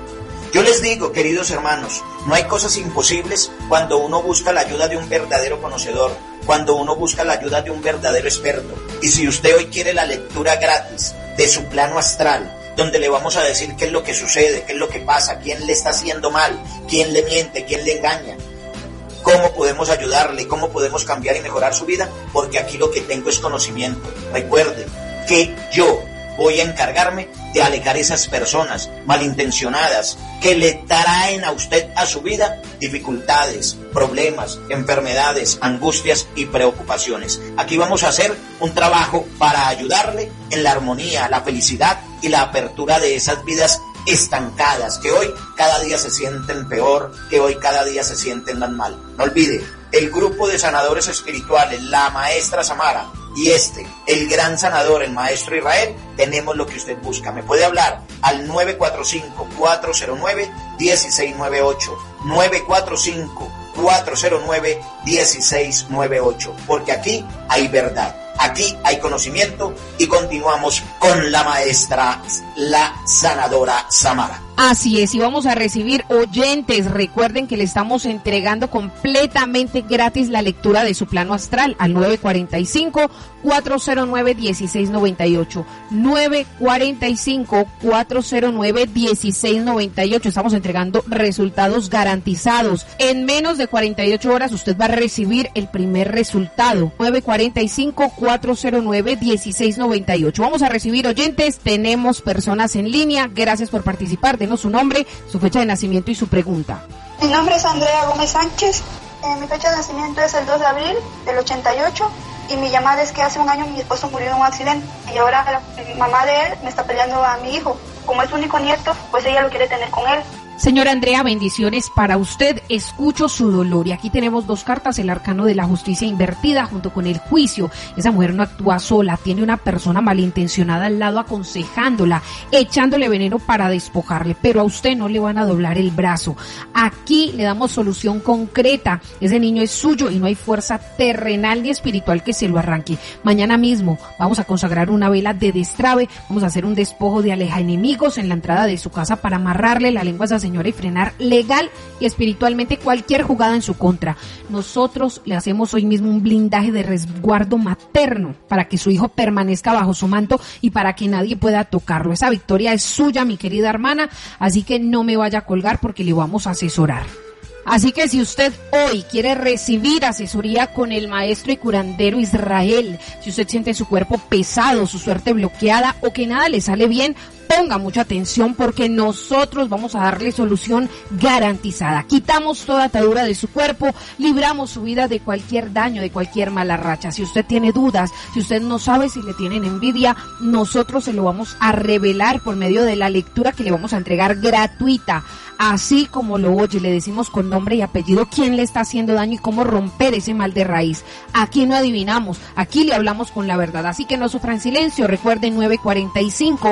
Yo les digo, queridos hermanos, no hay cosas imposibles cuando uno busca la ayuda de un verdadero conocedor, cuando uno busca la ayuda de un verdadero experto. Y si usted hoy quiere la lectura gratis de su plano astral, donde le vamos a decir qué es lo que sucede, qué es lo que pasa, quién le está haciendo mal, quién le miente, quién le engaña, cómo podemos ayudarle, cómo podemos cambiar y mejorar su vida, porque aquí lo que tengo es conocimiento. Recuerde que yo voy a encargarme de alejar esas personas malintencionadas que le traen a usted a su vida dificultades, problemas, enfermedades, angustias y preocupaciones. Aquí vamos a hacer un trabajo para ayudarle en la armonía, la felicidad y la apertura de esas vidas estancadas que hoy cada día se sienten peor, que hoy cada día se sienten tan mal. No olvide, el grupo de sanadores espirituales, la maestra Samara y este, el gran sanador, el maestro Israel, tenemos lo que usted busca. Me puede hablar al nueve cuatro cinco, cuatro cero nueve, uno seis nueve ocho, nueve cuatro cinco, cuatro cero nueve, uno seis nueve ocho, porque aquí hay verdad, aquí hay conocimiento y continuamos con la maestra, la sanadora Samara. Así es, y vamos a recibir oyentes. Recuerden que le estamos entregando completamente gratis la lectura de su plano astral al nueve cuatro cinco, cuatro cero nueve, uno seis nueve ocho. nueve cuatro cinco, cuatro cero nueve, uno seis nueve ocho. Estamos entregando resultados garantizados. En menos de cuarenta y ocho horas usted va a recibir el primer resultado. nueve cuatro cinco, cuatro cero nueve, uno seis nueve ocho. Vamos a recibir oyentes. Tenemos personas en línea. Gracias por participar. Denos su nombre, su fecha de nacimiento y su pregunta. Mi nombre es Andrea Gómez Sánchez. Eh, mi fecha de nacimiento es el dos de abril del ochenta y ocho. Y mi llamada es que hace un año mi esposo murió en un accidente. Y ahora la mamá de él me está peleando a mi hijo. Como es su único nieto, pues ella lo quiere tener con él. Señora Andrea, bendiciones para usted. Escucho su dolor y aquí tenemos dos cartas, el arcano de la justicia invertida junto con el juicio. Esa mujer no actúa sola, tiene una persona malintencionada al lado aconsejándola, echándole veneno para despojarle, pero a usted no le van a doblar el brazo. Aquí le damos solución concreta. Ese niño es suyo y no hay fuerza terrenal ni espiritual que se lo arranque. Mañana mismo vamos a consagrar una vela de destrave, vamos a hacer un despojo de aleja enemigos en la entrada de su casa para amarrarle la lengua a esa señora y frenar legal y espiritualmente cualquier jugada en su contra. Nosotros le hacemos hoy mismo un blindaje de resguardo materno para que su hijo permanezca bajo su manto y para que nadie pueda tocarlo. Esa victoria es suya, mi querida hermana, así que no me vaya a colgar porque le vamos a asesorar. Así que si usted hoy quiere recibir asesoría con el maestro y curandero Israel, si usted siente su cuerpo pesado, su suerte bloqueada o que nada le sale bien, ponga mucha atención porque nosotros vamos a darle solución garantizada. Quitamos toda atadura de su cuerpo, libramos su vida de cualquier daño, de cualquier mala racha. Si usted tiene dudas, si usted no sabe si le tienen envidia, nosotros se lo vamos a revelar por medio de la lectura que le vamos a entregar gratuita. Así como lo oye, le decimos con nombre y apellido quién le está haciendo daño y cómo romper ese mal de raíz. Aquí no adivinamos, aquí le hablamos con la verdad. Así que no sufran silencio. Recuerden nueve cuatro cinco,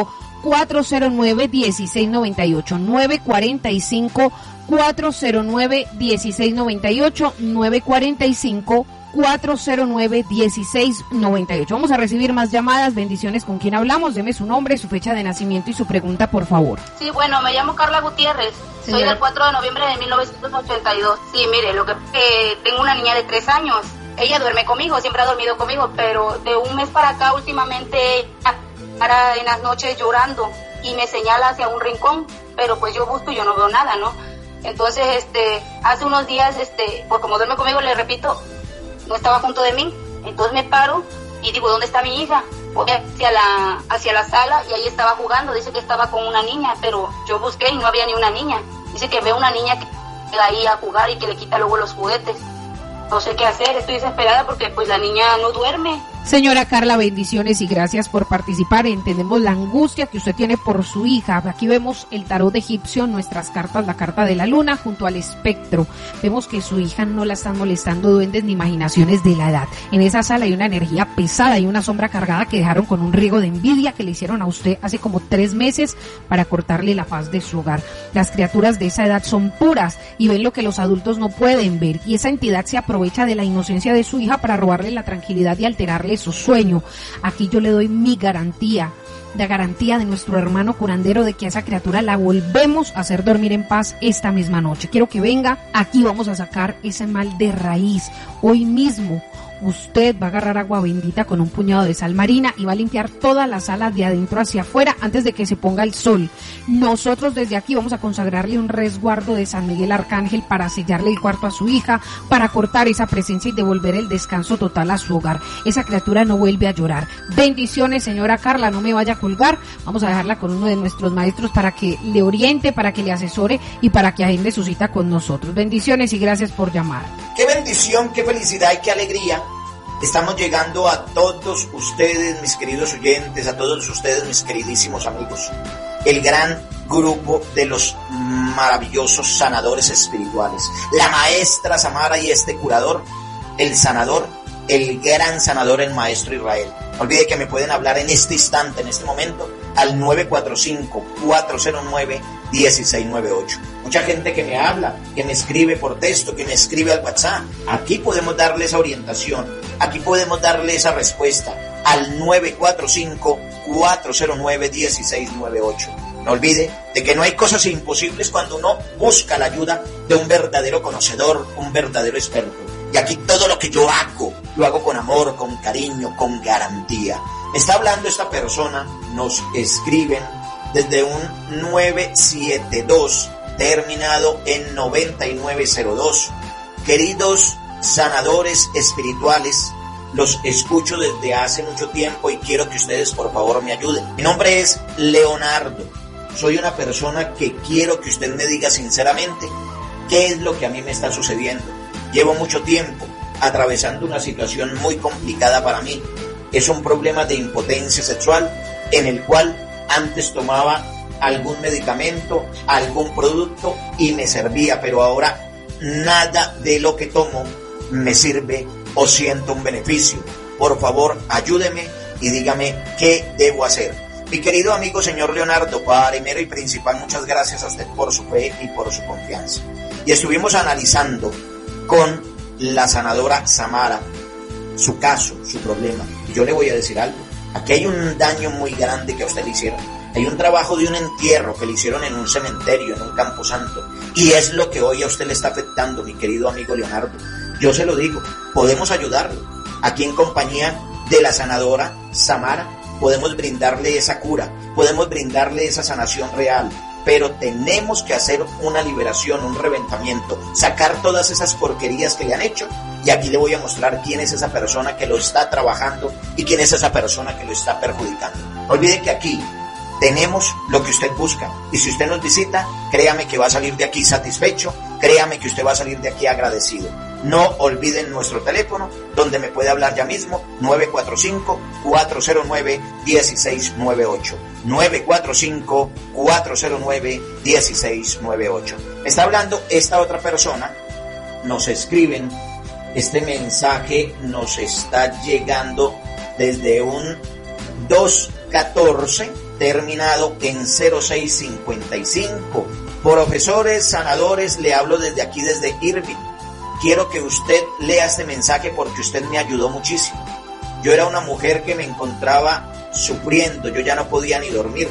cuatro cero nueve, uno seis nueve ocho, nueve cuatro cinco, cuatro cero nueve, uno seis nueve ocho, nueve cuatro cinco, cuatro cero nueve, uno seis nueve ocho. Vamos a recibir más llamadas. Bendiciones. ¿Con quién hablamos? Deme su nombre, su fecha de nacimiento y su pregunta, por favor. Sí, bueno, me llamo Carla Gutiérrez. Señora. Soy del cuatro de noviembre de mil novecientos ochenta y dos. Sí, mire, lo que eh, tengo una niña de tres años. Ella duerme conmigo, siempre ha dormido conmigo, pero de un mes para acá últimamente para en las noches llorando y me señala hacia un rincón, pero pues yo busco y yo no veo nada, ¿no? Entonces, este, hace unos días, este, pues como duerme conmigo, le repito, no estaba junto de mí, entonces me paro y digo, ¿dónde está mi hija? Voy hacia la, hacia la sala y ahí estaba jugando, dice que estaba con una niña, pero yo busqué y no había ni una niña. Dice que ve una niña que queda ahí a jugar y que le quita luego los juguetes. No sé qué hacer, estoy desesperada porque pues la niña no duerme. Señora Carla, bendiciones y gracias por participar. Entendemos la angustia que usted tiene por su hija. Aquí vemos el tarot egipcio, nuestras cartas, la carta de la luna junto al espectro. Vemos que su hija no la están molestando duendes ni imaginaciones de la edad. En esa sala hay una energía pesada y una sombra cargada que dejaron con un riego de envidia que le hicieron a usted hace como tres meses para cortarle la paz de su hogar. Las criaturas de esa edad son puras y ven lo que los adultos no pueden ver, y esa entidad se aprovecha de la inocencia de su hija para robarle la tranquilidad y alterarle su sueño. Aquí yo le doy mi garantía, la garantía de nuestro hermano curandero de que a esa criatura la volvemos a hacer dormir en paz esta misma noche. Quiero que venga, aquí vamos a sacar ese mal de raíz. Hoy mismo usted va a agarrar agua bendita con un puñado de sal marina y va a limpiar toda la sala de adentro hacia afuera antes de que se ponga el sol. Nosotros desde aquí vamos a consagrarle un resguardo de San Miguel Arcángel para sellarle el cuarto a su hija, para cortar esa presencia y devolver el descanso total a su hogar. Esa criatura no vuelve a llorar. Bendiciones, señora Carla, no me vaya a colgar. Vamos a dejarla con uno de nuestros maestros para que le oriente, para que le asesore y para que agende su cita con nosotros. Bendiciones y gracias por llamar. Qué bendición, qué felicidad y qué alegría. Estamos llegando a todos ustedes, mis queridos oyentes, a todos ustedes, mis queridísimos amigos. El gran grupo de los maravillosos sanadores espirituales. La maestra Samara y este curador, el sanador, el gran sanador, el maestro Israel. No olvide que me pueden hablar en este instante, en este momento, al nueve cuatro cinco, cuatro cero nueve, uno seis nueve ocho. Mucha gente que me habla, que me escribe por texto, que me escribe al WhatsApp. Aquí podemos darle esa orientación, aquí podemos darle esa respuesta al nueve cuatro cinco, cuatro cero nueve, uno seis nueve ocho. No olvide de que no hay cosas imposibles cuando uno busca la ayuda de un verdadero conocedor, un verdadero experto. Y aquí todo lo que yo hago, lo hago con amor, con cariño, con garantía. Me está hablando esta persona, nos escriben desde un nueve siete dos, terminado en noventa y nueve cero dos. Queridos sanadores espirituales, los escucho desde hace mucho tiempo y quiero que ustedes por favor me ayuden. Mi nombre es Leonardo. Soy una persona que quiero que usted me diga sinceramente qué es lo que a mí me está sucediendo. Llevo mucho tiempo atravesando una situación muy complicada para mí. Es un problema de impotencia sexual en el cual antes tomaba algún medicamento, algún producto y me servía, pero ahora nada de lo que tomo me sirve o siento un beneficio. Por favor, ayúdeme y dígame qué debo hacer. Mi querido amigo señor Leonardo, primero y principal, muchas gracias a usted por su fe y por su confianza. Y estuvimos analizando con la sanadora Samara su caso, su problema. Y yo le voy a decir algo. Aquí hay un daño muy grande que a usted le hicieron. Hay un trabajo de un entierro que le hicieron en un cementerio, en un camposanto. Y es lo que hoy a usted le está afectando, mi querido amigo Leonardo. Yo se lo digo, podemos ayudarlo. Aquí en compañía de la sanadora Samara podemos brindarle esa cura, podemos brindarle esa sanación real. Pero tenemos que hacer una liberación, un reventamiento, sacar todas esas porquerías que le han hecho. Y aquí le voy a mostrar quién es esa persona que lo está trabajando y quién es esa persona que lo está perjudicando. No olvide que aquí tenemos lo que usted busca. Y si usted nos visita, créame que va a salir de aquí satisfecho, créame que usted va a salir de aquí agradecido. No olviden nuestro teléfono, donde me puede hablar ya mismo, nueve cuatro cinco, cuatro cero nueve, uno seis nueve ocho. nueve cuatro cinco, cuatro cero nueve, uno seis nueve ocho. Me está hablando esta otra persona, nos escriben, este mensaje nos está llegando desde un dos catorce, terminado en cero seis cincuenta y cinco. Profesores sanadores, le hablo desde aquí, desde Irving. Quiero que usted lea este mensaje porque usted me ayudó muchísimo. Yo era una mujer que me encontraba sufriendo, yo ya no podía ni dormir.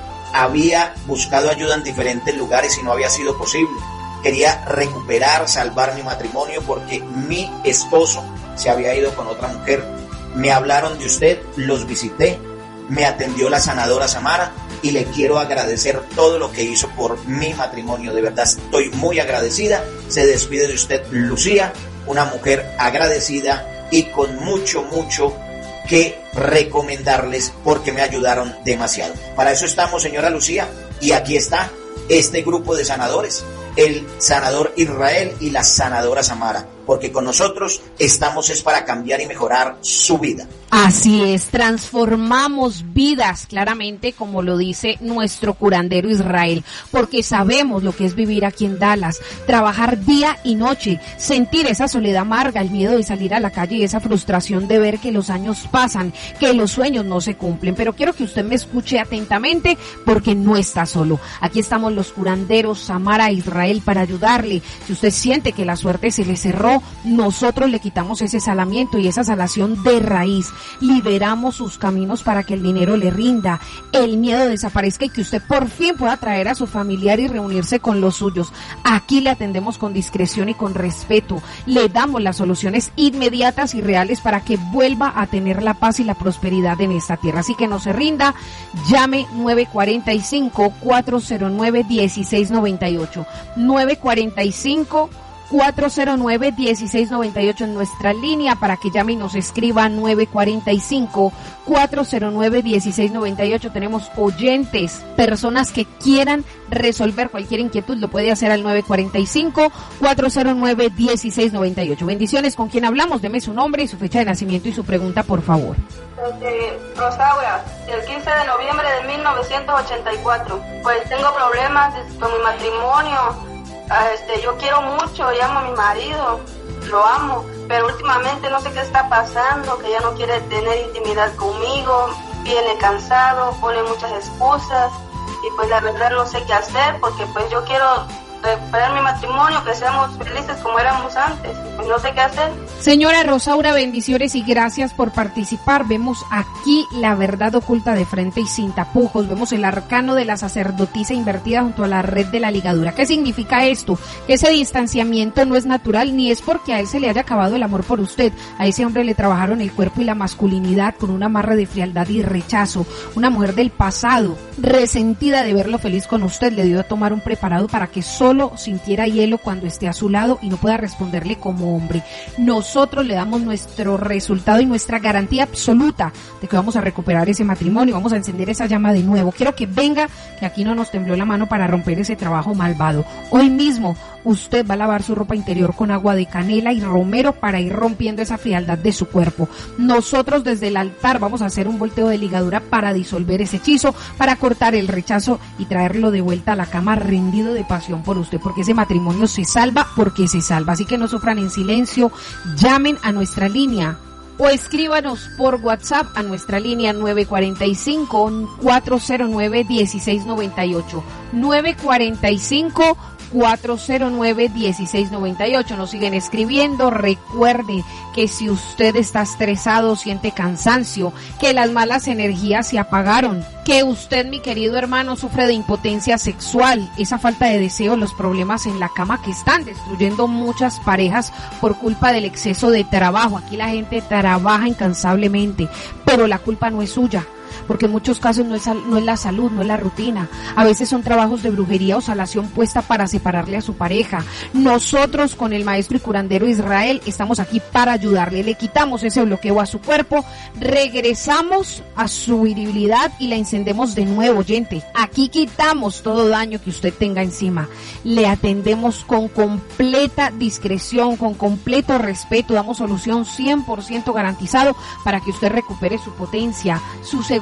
Había buscado ayuda en diferentes lugares y no había sido posible. Quería recuperar, salvar mi matrimonio porque mi esposo se había ido con otra mujer. Me hablaron de usted, los visité, me atendió la sanadora Samara y le quiero agradecer todo lo que hizo por mi matrimonio. De verdad estoy muy agradecida. Se despide de usted, Lucía, una mujer agradecida y con mucho, mucho que recomendarles porque me ayudaron demasiado. Para eso estamos, señora Lucía, y aquí está este grupo de sanadores, el sanador Israel y la sanadora Samara, porque con nosotros estamos es para cambiar y mejorar su vida. Así es, transformamos vidas, claramente, como lo dice nuestro curandero Israel, porque sabemos lo que es vivir aquí en Dallas, trabajar día y noche, sentir esa soledad amarga, el miedo de salir a la calle y esa frustración de ver que los años pasan, que los sueños no se cumplen. Pero quiero que usted me escuche atentamente porque no está solo. Aquí estamos los curanderos Samara e Israel para ayudarle. Si usted siente que la suerte se le cerró, nosotros le quitamos ese salamiento y esa salación de raíz. Liberamos sus caminos para que el dinero le rinda, el miedo desaparezca y que usted por fin pueda traer a su familiar y reunirse con los suyos. Aquí le atendemos con discreción y con respeto. Le damos las soluciones inmediatas y reales para que vuelva a tener la paz y la prosperidad en esta tierra. Así que no se rinda, llame nueve cuatro cinco, cuatro cero nueve, uno seis nueve ocho. nueve cuatro cinco, cuatro cero nueve, uno seis nueve ocho en nuestra línea para que llame y nos escriba nueve cuatro cinco, cuatro cero nueve, uno seis nueve ocho. Tenemos oyentes, personas que quieran resolver cualquier inquietud, lo puede hacer al nueve cuatro cinco, cuatro cero nueve, uno seis nueve ocho. Bendiciones, ¿con quién hablamos? Deme su nombre y su fecha de nacimiento y su pregunta, por favor. Desde Rosaura, el quince de noviembre de mil novecientos ochenta y cuatro. Pues tengo problemas con mi matrimonio. Este, yo quiero mucho, llamo a mi marido, lo amo, pero últimamente no sé qué está pasando, que ya no quiere tener intimidad conmigo, viene cansado, pone muchas excusas y pues la verdad no sé qué hacer porque pues yo quiero recuperar mi matrimonio, que seamos felices como éramos antes, pues no sé qué hacer. Señora Rosaura, bendiciones y gracias por participar. Vemos aquí la verdad oculta de frente y sin tapujos. Vemos el arcano de la sacerdotisa invertida junto a la red de la ligadura. ¿Qué significa esto? Que ese distanciamiento no es natural ni es porque a él se le haya acabado el amor por usted. A ese hombre le trabajaron el cuerpo y la masculinidad con un amarre de frialdad y rechazo. Una mujer del pasado, resentida de verlo feliz con usted, le dio a tomar un preparado para que solo sintiera hielo cuando esté a su lado y no pueda responderle como hombre. Nosotros le damos nuestro resultado y nuestra garantía absoluta de que vamos a recuperar ese matrimonio, vamos a encender esa llama de nuevo. Quiero que venga, que aquí no nos tembló la mano para romper ese trabajo malvado. Hoy mismo usted va a lavar su ropa interior con agua de canela y romero para ir rompiendo esa frialdad de su cuerpo. Nosotros desde el altar vamos a hacer un volteo de ligadura para disolver ese hechizo, para cortar el rechazo y traerlo de vuelta a la cama rendido de pasión por usted, porque ese matrimonio se salva porque se salva. Así que no sufran en silencio, llamen a nuestra línea o escríbanos por WhatsApp a nuestra línea nueve cuatro cinco, cuatro cero nueve, uno seis nueve ocho. nueve cuatro cinco, cuatro cero nueve, uno seis nueve ocho. Nos siguen escribiendo. Recuerde que si usted está estresado, siente cansancio, que las malas energías se apagaron, que usted, mi querido hermano, sufre de impotencia sexual, esa falta de deseo, los problemas en la cama que están destruyendo muchas parejas por culpa del exceso de trabajo. Aquí la gente trabaja incansablemente, pero la culpa no es suya, porque en muchos casos no es, no es la salud, no es la rutina. A veces son trabajos de brujería o salación puesta para separarle a su pareja. Nosotros con el maestro y curandero Israel estamos aquí para ayudarle. Le quitamos ese bloqueo a su cuerpo, regresamos a su virilidad y la encendemos de nuevo, oyente. Aquí quitamos todo daño que usted tenga encima. Le atendemos con completa discreción, con completo respeto. Damos solución cien por ciento garantizado para que usted recupere su potencia, su seguridad,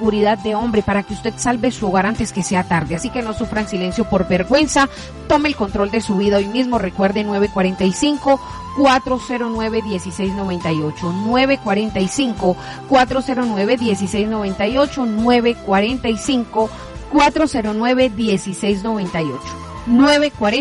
seguridad de hombre para que usted salve su hogar antes que sea tarde. Así que no sufra en silencio por vergüenza. Tome el control de su vida hoy mismo. Recuerde nueve cuarenta y cinco, cuatro cero nueve, dieciséis noventa y ocho. nueve cuarenta y cinco, cuatro cero nueve, dieciséis noventa y ocho. nueve cuarenta y cinco, cuatro cero nueve, dieciséis noventa y ocho. nueve cuarenta